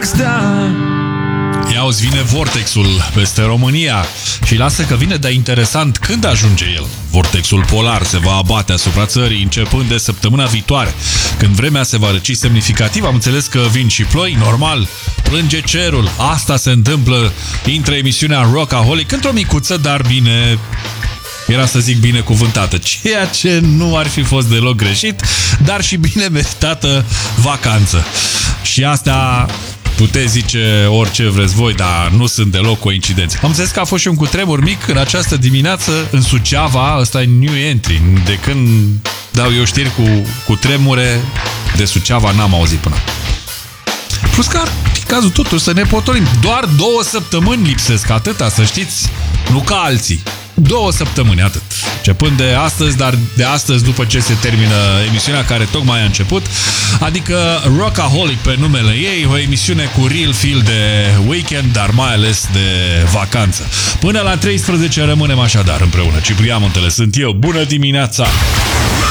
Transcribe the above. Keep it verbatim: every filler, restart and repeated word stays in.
star. Ia uzi, vine vortexul peste România și lasă că vine, dar interesant când ajunge el. Vortexul polar se va abate asupra țării începând de săptămâna viitoare, când vremea se va răci semnificativ. Am înțeles că vin și ploi, normal, plânge cerul. Asta se întâmplă, intră emisiunea Rockaholic într-o micuță, dar bine... Era să zic binecuvântată, ceea ce nu ar fi fost deloc greșit, dar și bine meritată vacanță. Și asta puteți zice orice vreți voi, dar nu sunt deloc coincidențe. Am înțeles că a fost și un cutremur mic în această dimineață în Suceava, ăsta e new entry. De când dau eu știri cu, cu tremure, de Suceava n-am auzit până. Plus că ar fi cazul totuși să ne potolim. Doar două săptămâni lipsesc, atâta, să știți, nu ca alții. Două săptămâni, atât. Începând de astăzi, dar de astăzi după ce se termină emisiunea care tocmai a început, adică Rockaholic pe numele ei, o emisiune cu real feel de weekend, dar mai ales de vacanță. Până la treisprezece rămânem așadar împreună. Ciprian Muntele sunt eu. Bună dimineața!